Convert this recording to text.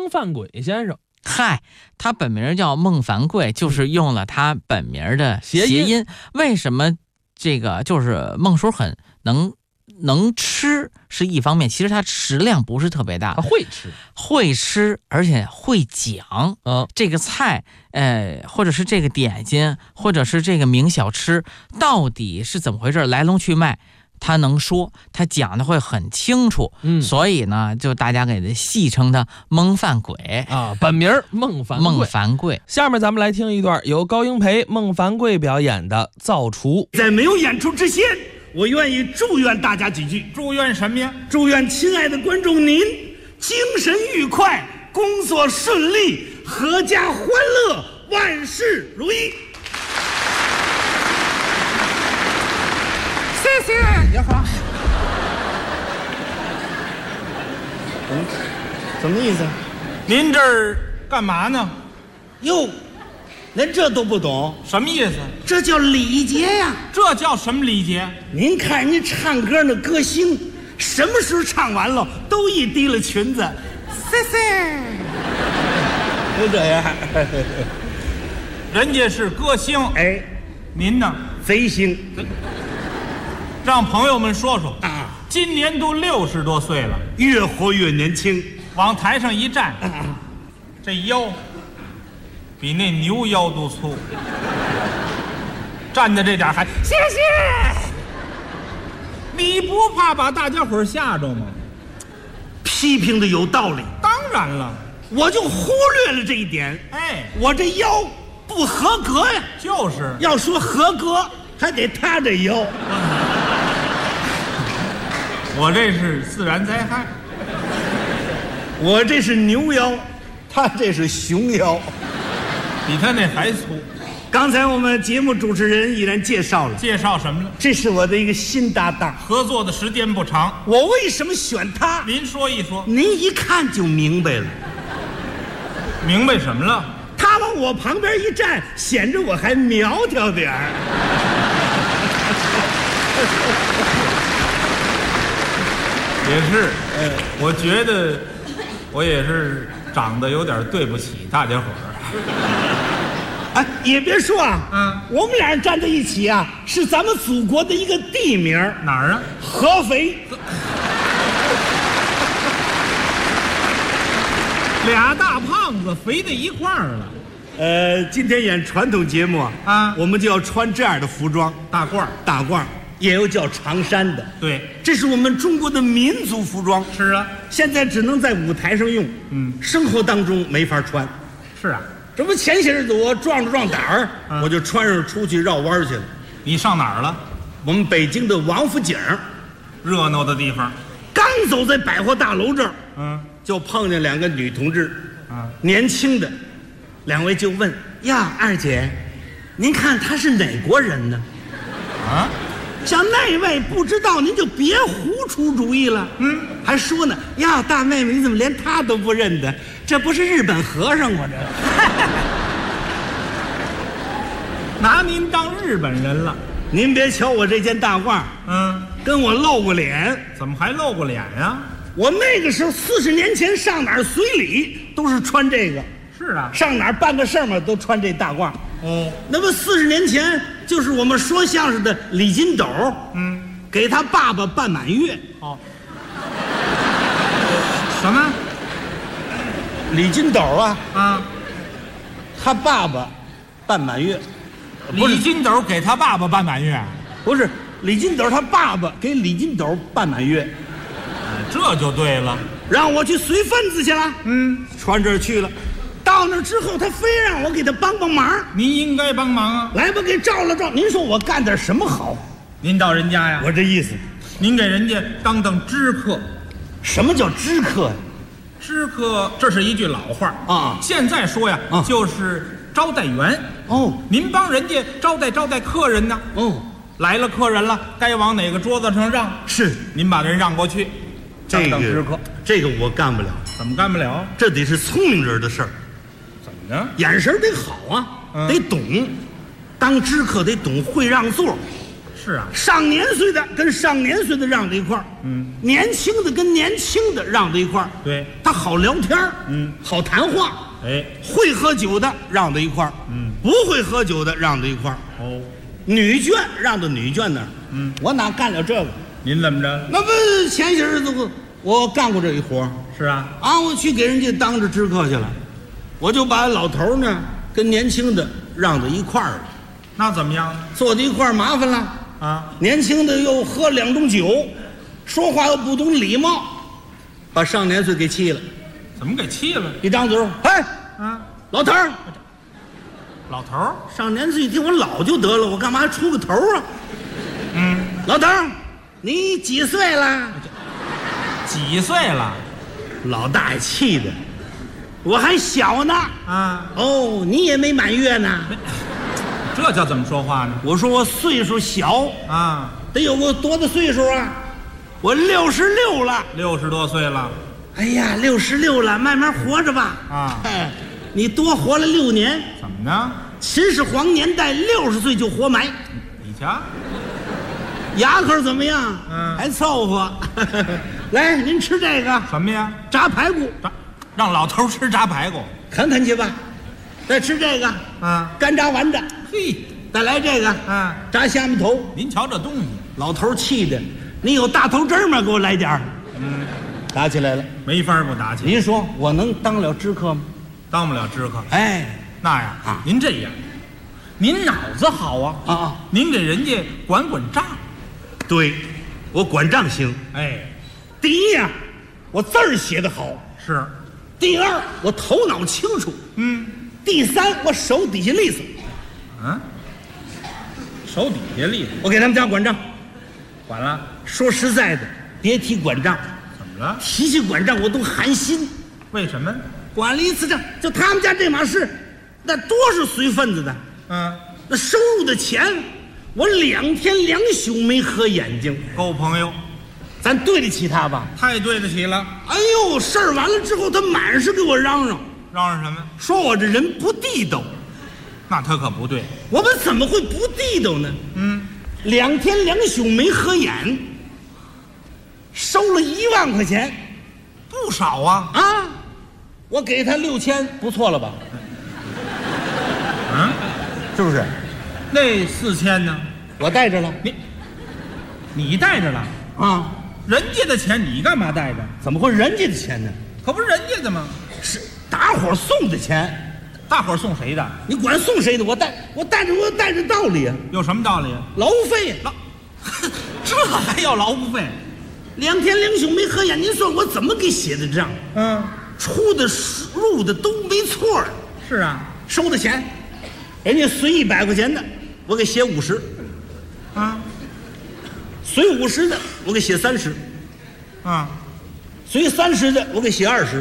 孟凡贵先生。 嗨，他本名叫孟凡贵，就是用了他本名的谐音。为什么这个就是孟叔很能吃是一方面，其实他食量不是特别大， 他会吃， 而且会讲。这个菜，或者是这个点心，或者是这个名小吃，到底是怎么回事，来龙去脉。他能说，他讲的会很清楚，所以呢，就大家给他戏称他孟凡贵啊，本名孟凡贵。下面咱们来听一段由高英培、孟凡贵表演的《造厨》。 在没有演出之前，我愿意祝愿大家几句。 祝愿什么呀？ 祝愿亲爱的观众您精神愉快，工作顺利，阖家欢乐，万事如意。 谢谢。你好。 什么意思？ 您这儿干嘛呢？ 哟，连这都不懂？ 什么意思？ 这叫礼节呀。 这叫什么礼节？ 您看人家唱歌那歌星，什么时候唱完了都一提了裙子，谢谢。就这样。 人家是歌星， 哎， 您呢？ 贼星。 让朋友们说说啊， 今年都60多岁了， 越活越年轻。 往台上一站，这腰比那牛腰都粗，站在这点还谢谢。你不怕把大家伙吓着吗？ 批评的有道理。 当然了， 我就忽略了这一点。 哎， 我这腰不合格呀。 就是要说合格，还得他这腰。 我这是自然灾害， 我这是牛腰，他这是熊腰， 比他那还粗。 刚才我们节目主持人已然介绍了， 介绍什么了？ 这是我的一个新搭档， 合作的时间不长。 我为什么选他？ 您说一说。 您一看就明白了。 明白什么了？ 他往我旁边一站，显着我还苗条点儿。 也是，我觉得我也是长得有点对不起大家伙儿。 哎，也别说啊，我们俩人站在一起啊，是咱们祖国的一个地名。 哪儿啊？ 合肥。 俩大胖子肥在一块儿了。 今天演传统节目啊，我们就要穿这样的服装， 大褂儿， 也有叫长衫的。 对， 这是我们中国的民族服装。 是啊， 现在只能在舞台上用，生活当中没法穿。 是啊， 这不前些日子我壮胆儿，我就穿上出去绕弯去了。 你上哪儿了？ 我们北京的王府井， 热闹的地方。 刚走在百货大楼这儿，就碰见两个女同志，年轻的，两位就问呀，二姐，您看他是哪国人呢？ 啊？ 像那位不知道，您就别胡出主意了。还说呢，呀，大妹妹，你怎么连他都不认得？这不是日本和尚吗？这拿您当日本人了。 您别瞧我这件大褂，跟我露过脸。 怎么还露过脸呀？ 我那个时候40年前上哪儿随礼都是穿这个。 是啊， 上哪儿办个事儿嘛，都穿这大褂。那么40年前就是我们说相声的李金斗，给他爸爸办满月。 什么？ 李金斗啊，他爸爸办满月。 李金斗给他爸爸办满月？ 不是，李金斗他爸爸给李金斗办满月。 这就对了， 让我去随份子去了。穿这儿去了。到那之后，他非让我给他帮忙。 您应该帮忙啊！ 来吧，给照了照。您说我干点什么好？ 您到人家呀？ 我这意思， 您给人家当知客。 什么叫知客呀？ 知客，这是一句老话啊。 现在说呀，就是招待员。您帮人家招待客人呢。来了客人了，该往哪个桌子上让？ 是，您把人让过去。 当知客，这个我干不了。 怎么干不了？ 这得是聪明人的事儿。 怎么呢？ 眼神得好啊，得懂。当知客得懂会让座。 是啊， 上年岁的跟上年岁的让在一块儿，年轻的跟年轻的让在一块儿， 对， 他好聊天儿，好谈话， 哎， 会喝酒的让在一块儿，不会喝酒的让在一块儿， 哦， 女眷让到女眷那儿，我哪干了这个？ 您怎么着？ 那不前些日子我干过这一活儿是啊， 我去给人家当着知客去了，我就把老头呢跟年轻的让到一块儿了， 那怎么样？ 坐在一块儿麻烦了。年轻的又喝2盅酒，说话又不懂礼貌，把上年岁给气了。 怎么给气了？ 一张嘴，哎，老头儿， 老头儿， 上年岁一听我老就得了，我干嘛还出个头啊？老头儿，你几岁了？ 几岁了？ 老大爷气的，我还小呢。哦，你也没满月呢。 这叫怎么说话呢？ 我说我岁数小得有个多大岁数啊？我66了 ，60多岁了。 哎呀，66了，慢慢活着吧。你多活了6年。 怎么呢？ 秦始皇年代60岁就活埋。 你瞧， 牙口怎么样？还凑合。来，您吃这个什么呀？ 炸排骨。 让老头吃炸排骨， 啃去吧。再吃这个干炸丸子。 嘿， 再来这个炸虾米头。 您瞧这东西， 老头气的，你有大头针吗？给我来点儿。打起来了， 没法不打起来。 您说我能当了知客吗？ 当不了知客。 哎， 那呀您这样，您脑子好啊您给人家管账。 对，我管账行。 哎， 第一呀，我字儿写得好。 是。 第二，我头脑清楚。第三，我手底下利索。 手底下利索。 我给他们家管账， 管了。 说实在的，别提管账。 怎么了？ 提起管账我都寒心。 为什么？ 管了一次账，就他们家这码事，那多是随份子的。那收入的钱，我2天2宿没合眼睛。 够朋友， 咱对得起他吧？ 太对得起了。 哎呦，事儿完了之后，他满是给我嚷嚷。 嚷嚷什么？ 说我这人不地道。 那他可不对。 我们怎么会不地道呢？2天2宿没合眼，收了1万块钱， 不少啊！ 我给他6000，不错了吧？是不是？ 那4000呢？ 我带着了。 你带着了人家的钱你干嘛带着？ 怎么会人家的钱呢？ 可不是人家的吗？ 是大伙送的钱。 大伙送谁的？ 你管送谁的？我带着道理啊。 有什么道理？ 劳务费这还要劳务费 ？2天2宿没合眼，您说我怎么给写的账？出的入的都没错。 是啊， 收的钱，人家随100块钱的，我给写50。随50的，我给写30。随30的，我给写20。